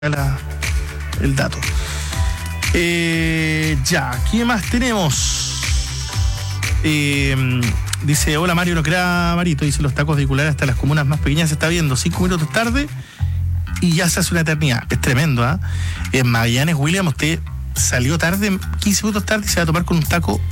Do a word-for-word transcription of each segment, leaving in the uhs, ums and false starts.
La, el dato. Eh, ya, ¿qué más tenemos? Eh, dice, hola Mario, no crea Marito, dice, los tacos vehiculares hasta las comunas más pequeñas se está viendo cinco minutos tarde y ya se hace una eternidad. Es tremendo, ¿ah? ¿eh? En Magallanes, William, usted salió tarde, quince minutos tarde y se va a tomar con un taco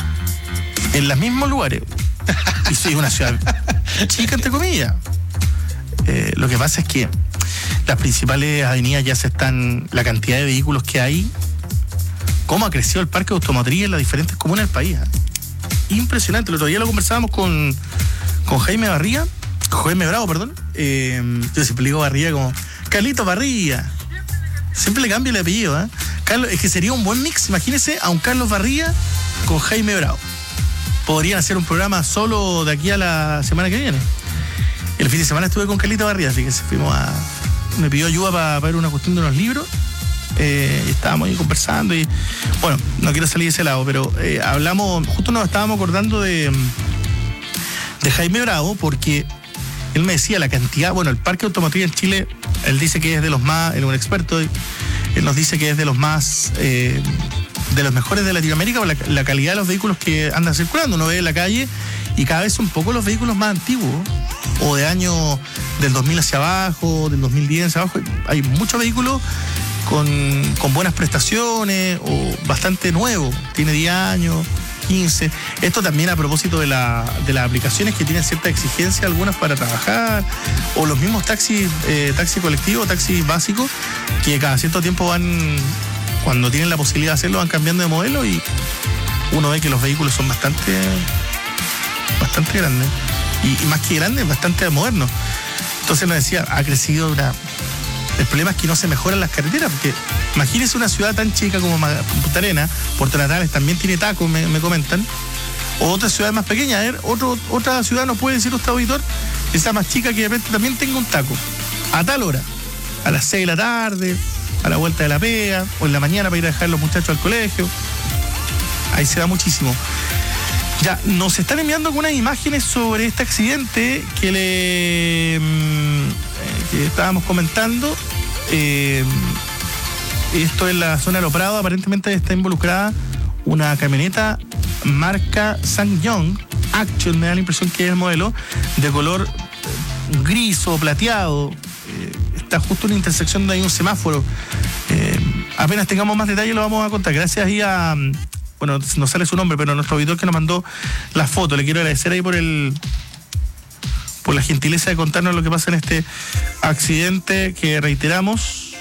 en los mismos lugares. Y soy una ciudad chica, entre comillas. Eh, lo que pasa es que las principales avenidas ya se están, la cantidad de vehículos que hay, cómo ha crecido el parque automotriz en las diferentes comunas del país. ¿eh? Impresionante. El otro día lo conversábamos con, con Jaime Barría, con Jaime Bravo, perdón. Eh, yo siempre le digo Barría como Carlito Barría. Siempre le cambio el apellido. ¿eh? Carlos, es que sería un buen mix. Imagínese a un Carlos Barría con Jaime Bravo. Podrían hacer un programa solo de aquí a la semana que viene. El fin de semana estuve con Carlito Barría, fíjese, fuimos a... me pidió ayuda para ver una cuestión de unos libros, eh, y estábamos ahí conversando y, bueno, no quiero salir de ese lado, pero eh, hablamos, justo nos estábamos acordando de, de Jaime Bravo, porque él me decía la cantidad, bueno, el parque automotriz en Chile, él dice que es de los más, él es un experto, él nos dice que es de los más, eh, de los mejores de Latinoamérica, por la, la calidad de los vehículos que andan circulando. Uno ve en la calle y cada vez son pocos los vehículos más antiguos, o de año del dos mil hacia abajo, del dos mil diez hacia abajo. Hay muchos vehículos con, con buenas prestaciones o bastante nuevos, tiene diez años, quince. Esto también a propósito de, la, de las aplicaciones que tienen cierta exigencia, algunas para trabajar, o los mismos taxis, eh, taxi colectivo, taxis básicos, que cada cierto tiempo van, cuando tienen la posibilidad de hacerlo, van cambiando de modelo y uno ve que los vehículos son bastante, bastante grandes. Y, y más que grande, bastante moderno. Entonces nos decía, ha crecido una... El problema es que no se mejoran las carreteras, porque imagínense una ciudad tan chica como Punta Arenas, Puerto Natales también tiene tacos, me, me comentan, o otras ciudades más pequeñas. A ver, otro, otra ciudad nos puede decir usted, auditor, que sea más chica, que de repente también tenga un taco, a tal hora, a las seis de la tarde, a la vuelta de la pega, o en la mañana para ir a dejar a los muchachos al colegio. Ahí se da muchísimo. Ya, nos están enviando algunas imágenes sobre este accidente que le eh, que estábamos comentando. Eh, esto es la zona de Lo Prado. Aparentemente está involucrada una camioneta marca SsangYong Action, me da la impresión que es el modelo, de color gris o plateado. Eh, está justo en una intersección donde hay un semáforo. Eh, apenas tengamos más detalles lo vamos a contar. Gracias ahí a... Bueno, no sale su nombre, pero nuestro auditor que nos mandó la foto. Le quiero agradecer ahí por el por la gentileza de contarnos lo que pasa en este accidente que reiteramos.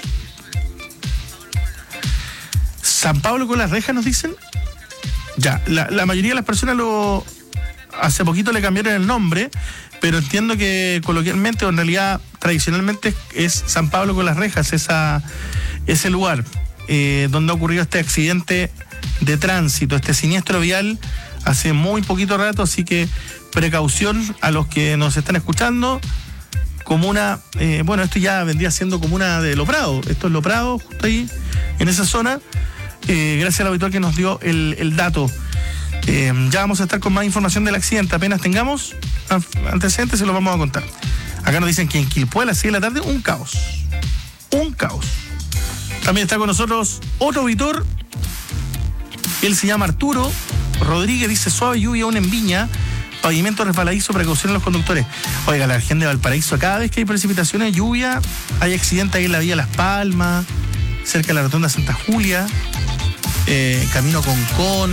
San Pablo con las rejas, nos dicen. Ya, la, la mayoría de las personas lo hace poquito le cambiaron el nombre, pero entiendo que coloquialmente o en realidad tradicionalmente es San Pablo con las rejas, esa, ese lugar eh, donde ha ocurrido este accidente de tránsito, este siniestro vial hace muy poquito rato, así que precaución a los que nos están escuchando. Comuna, eh, bueno, esto ya vendría siendo comuna de Lo Prado, esto es Lo Prado, justo ahí, en esa zona. Eh, gracias al auditor que nos dio el, el dato. Eh, ya vamos a estar con más información del accidente, apenas tengamos antecedentes se los vamos a contar. Acá nos dicen que en Quilpué a las seis de la tarde, un caos, un caos. También está con nosotros otro auditor. Él se llama Arturo Rodríguez, dice, suave lluvia aún en Viña, pavimento resbaladizo, precaución a los conductores. Oiga, la región de Valparaíso, cada vez que hay precipitaciones, lluvia, hay accidentes ahí en la vía Las Palmas, cerca de la rotonda Santa Julia, eh, camino Concón.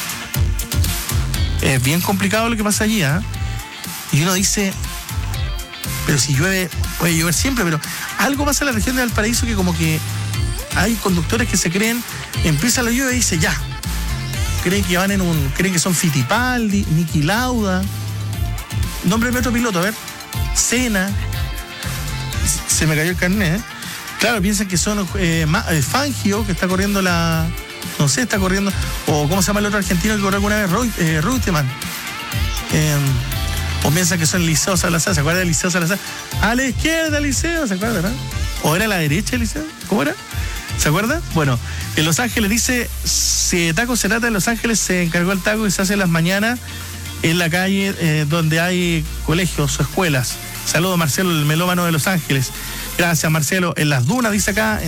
Es bien complicado lo que pasa allí, ¿eh? Y uno dice, pero si llueve, puede llover siempre, pero algo pasa en la región de Valparaíso que como que hay conductores que se creen, empieza la lluvia y dice ya. Creen que van en un. Creen que son Fittipaldi, Niki Lauda. Nombre de otro piloto, a ver. Senna. Se me cayó el carnet, ¿eh? Claro, piensan que son eh, eh, Fangio, que está corriendo la. No sé, está corriendo. O ¿cómo se llama el otro argentino que corrió alguna vez? Roy, eh, Reutemann. Eh, o piensan que son Liceo Salazar. ¿Se acuerdan de Liceo Salazar? A la izquierda, Liceo, ¿se acuerdan, no? ¿O era a la derecha, Liceo? ¿Cómo era? ¿Se acuerda? Bueno, en Los Ángeles dice, si taco se trata de Los Ángeles, se encargó el taco y se hace en las mañanas en la calle eh, donde hay colegios o escuelas. Saludos, Marcelo, el melómano de Los Ángeles. Gracias, Marcelo. En las dunas, dice acá.